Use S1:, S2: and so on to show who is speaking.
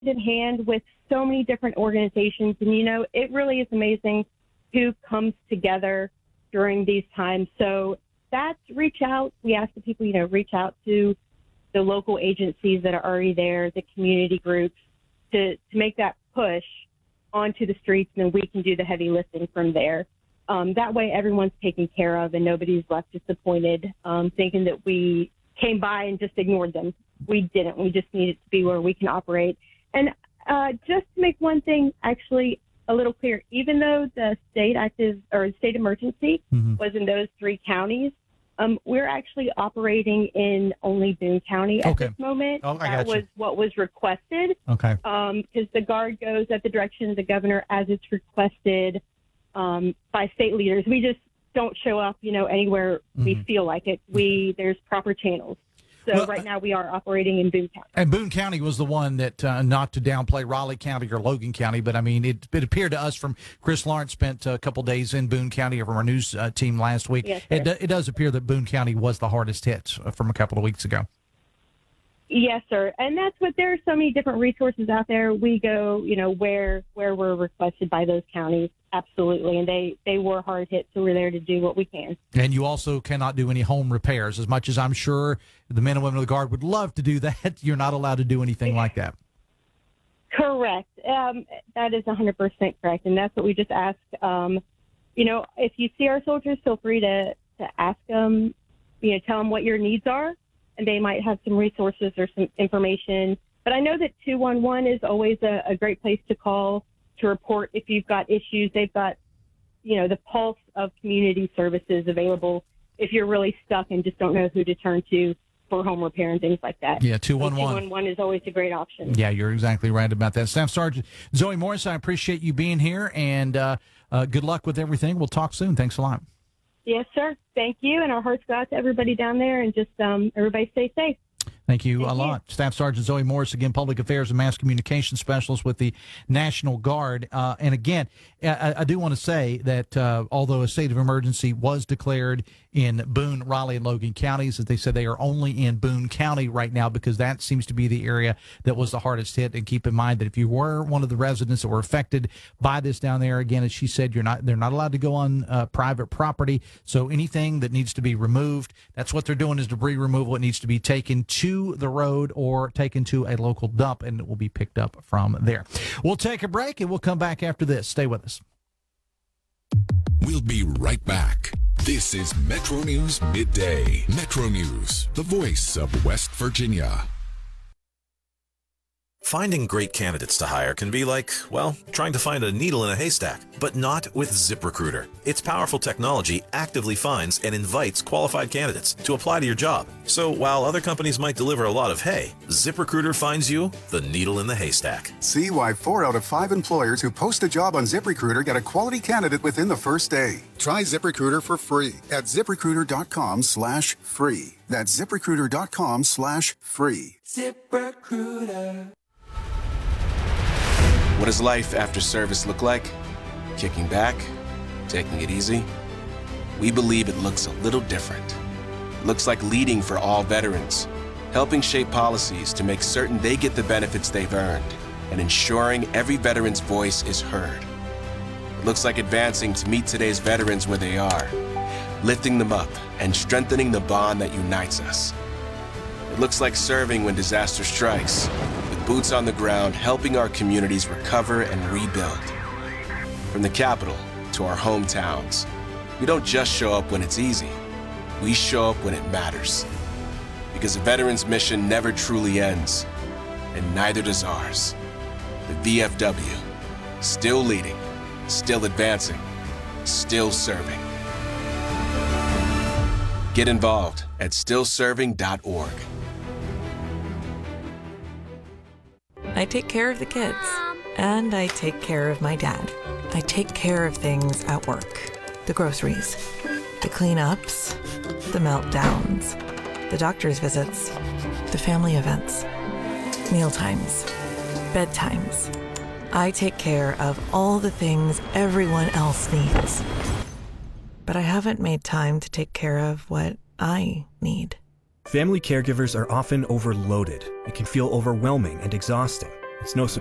S1: in hand with so many different organizations. And, it really is amazing who comes together during these times. So that's reach out. We ask the people, reach out to the local agencies that are already there, the community groups, to make that push onto the streets, and we can do the heavy lifting from there. That way everyone's taken care of and nobody's left disappointed, thinking that we came by and just ignored them. We didn't. We just needed to be where we can operate. And just to make one thing actually a little clear, even though the state emergency was in those 3 counties, we're actually operating in only Boone County at this moment. That was what was requested.
S2: Okay.
S1: Because the Guard goes at the direction of the governor as it's requested by state leaders. We just don't show up, anywhere we feel like it. There's proper channels. So right now we are operating in Boone County. And
S2: Boone County was the one that, not to downplay Raleigh County or Logan County, but I mean, it appeared to us from Chris Lawrence spent a couple days in Boone County from our news team last week. Yes, it does appear that Boone County was the hardest hit from a couple of weeks ago.
S1: Yes, sir. And that's what, there are so many different resources out there. We go, where we're requested by those counties. Absolutely. And they were hard hit, so we're there to do what we can. And
S2: you also cannot do any home repairs. As much as I'm sure the men and women of the Guard would love to do that, you're not allowed to do anything like that.
S1: Correct. That is 100% correct. And that's what we just ask. If you see our soldiers, feel free to ask them, tell them what your needs are, and they might have some resources or some information. But I know that 211 is always a great place to call to report if you've got issues. They've got, the pulse of community services available if you're really stuck and just don't know who to turn to for home repair and things like that.
S2: Yeah, 211.
S1: So 211 is always a great option.
S2: Yeah, you're exactly right about that. Staff Sergeant Zoe Morris, I appreciate you being here, and good luck with everything. We'll talk soon. Thanks a lot.
S1: Yes, sir. Thank you, and our hearts go out to everybody down there, and just everybody stay safe.
S2: Thank you a lot. Staff Sergeant Zoe Morris, again, Public Affairs and Mass Communication Specialist with the National Guard. And again, I do want to say that although a state of emergency was declared in Boone, Raleigh, and Logan counties, as they said, they are only in Boone County right now because that seems to be the area that was the hardest hit. And keep in mind that if you were one of the residents that were affected by this down there, again, as she said, they're not allowed to go on private property. So anything that needs to be removed, that's what they're doing, is debris removal. It needs to be taken to the road or taken to a local dump, and it will be picked up from there. We'll take a break, and we'll come back after this. Stay with us.
S3: We'll be right back. This is Metro News Midday. Metro News, the voice of West Virginia.
S4: Finding great candidates to hire can be like, well, trying to find a needle in a haystack, but not with ZipRecruiter. Its powerful technology actively finds and invites qualified candidates to apply to your job. So while other companies might deliver a lot of hay, ZipRecruiter finds you the needle in the haystack.
S5: See why 4 out of 5 employers who post a job on ZipRecruiter get a quality candidate within the first day. Try ZipRecruiter for free at ZipRecruiter.com/free. That's ZipRecruiter.com/free.
S6: ZipRecruiter.
S7: What does life after service look like? Kicking back? Taking it easy? We believe it looks a little different. It looks like leading for all veterans, helping shape policies to make certain they get the benefits they've earned, and ensuring every veteran's voice is heard. It looks like advancing to meet today's veterans where they are, lifting them up and strengthening the bond that unites us. It looks like serving when disaster strikes, with boots on the ground helping our communities recover and rebuild. From the capital to our hometowns, we don't just show up when it's easy. We show up when it matters. Because a veteran's mission never truly ends, and neither does ours. The VFW, still leading, still advancing, still serving. Get involved at stillserving.org.
S8: I take care of the kids, and I take care of my dad. I take care of things at work. The groceries, the cleanups, the meltdowns, the doctor's visits, the family events, mealtimes, bedtimes. I take care of all the things everyone else needs. But I haven't made time to take care of what I need.
S9: Family caregivers are often overloaded. It can feel overwhelming and exhausting. It's no